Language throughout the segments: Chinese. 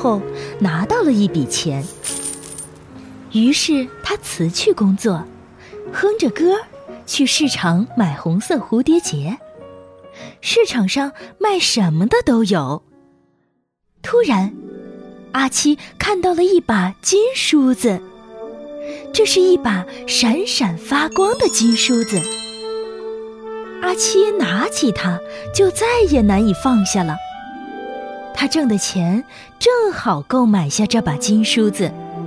后拿到了一笔钱。于是他辞去工作，哼着歌去市场买红色蝴蝶结。市场上卖什么的都有。突然，阿七看到了一把金梳子，这是一把闪闪发光的金梳子。阿七拿起它，就再也难以放下了。他挣的钱正好够买下这把金梳子。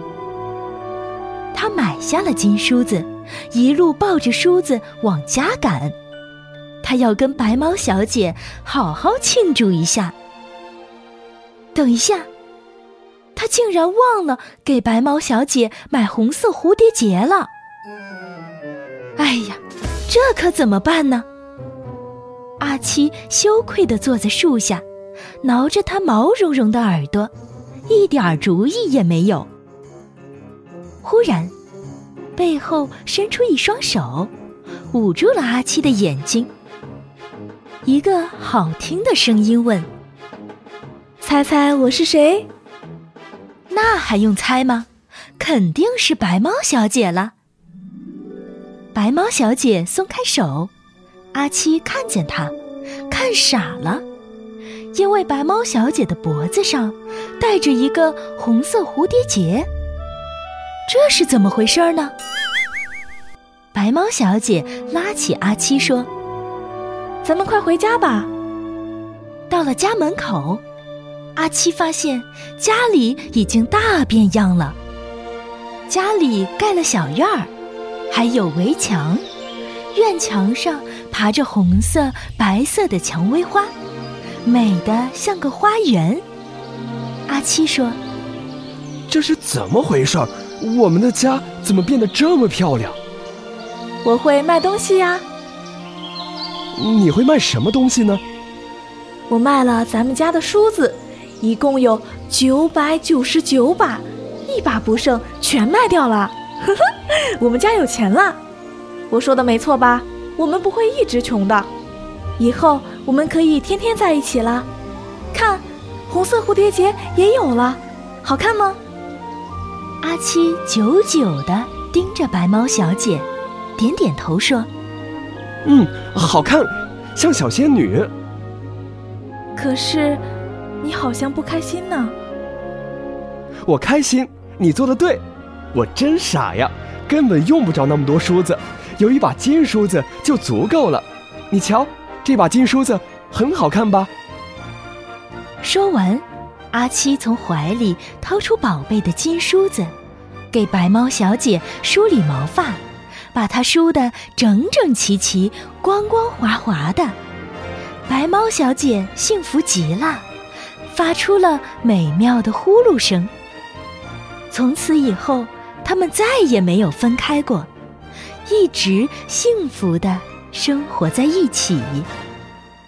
他买下了金梳子，一路抱着梳子往家赶。他要跟白毛小姐好好庆祝一下。等一下，他竟然忘了给白毛小姐买红色蝴蝶结了。哎呀，这可怎么办呢？阿七羞愧地坐在树下，挠着他毛茸茸的耳朵，一点主意也没有。忽然，背后伸出一双手，捂住了阿七的眼睛。一个好听的声音问：“ 猜猜我是谁？” 那还用猜吗？肯定是白猫小姐了。白猫小姐松开手，阿七看见她，看傻了，因为白猫小姐的脖子上戴着一个红色蝴蝶结。这是怎么回事呢？白猫小姐拉起阿七说：“ 咱们快回家吧。” 到了家门口，阿七发现家里已经大变样了。家里盖了小院儿，还有围墙，院墙上爬着红色、白色的蔷薇花，美得像个花园。阿七说：“ 这是怎么回事？我们的家怎么变得这么漂亮？” 我会卖东西呀。 你会卖什么东西呢？ 我卖了咱们家的梳子，一共有999把，1把不剩，全卖掉了。呵呵，我们家有钱了。我说的没错吧？我们不会一直穷的，以后我们可以天天在一起了。看，红色蝴蝶结也有了，好看吗？ 阿七久久地盯着白猫小姐，点点头说：“ 好看，像小仙女。” 可是，你好像不开心呢。 我开心，你做得对。我真傻呀，根本用不着那么多梳子，有一把金梳子就足够了。你瞧，这把金梳子很好看吧？ 说完，阿七从怀里掏出宝贝的金梳子，给白猫小姐梳理毛发，把她梳得整整齐齐、光光滑滑的。白猫小姐幸福极了，发出了美妙的呼噜声。从此以后，他们再也没有分开过，一直幸福地生活在一起。